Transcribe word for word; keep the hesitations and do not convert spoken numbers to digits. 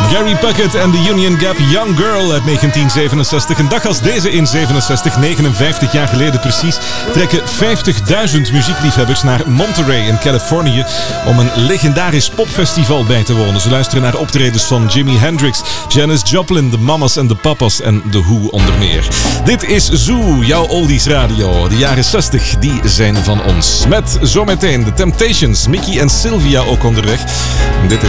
Gary Puckett en de Union Gap Young Girl uit negentien zevenenzestig. Een dag als deze in zevenenzestig, negenenvijftig jaar geleden precies, trekken vijftigduizend muziekliefhebbers naar Monterey in Californië om een legendarisch popfestival bij te wonen. Ze luisteren naar optredens van Jimi Hendrix, Janis Joplin, de Mamas en de Papas en The Who onder meer. Dit is Zoo, jouw oldies radio. De jaren zestig, die zijn van ons. Met zometeen de Temptations, Mickey en Sylvia ook onderweg. Dit is